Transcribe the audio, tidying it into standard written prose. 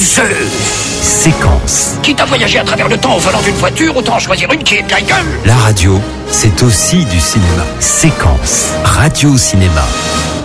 Loser. Séquence. Quitte à voyager à travers le temps au volant d'une voiture, autant choisir une qui est de la gueule. La radio, c'est aussi du cinéma. Séquence. Radio-cinéma.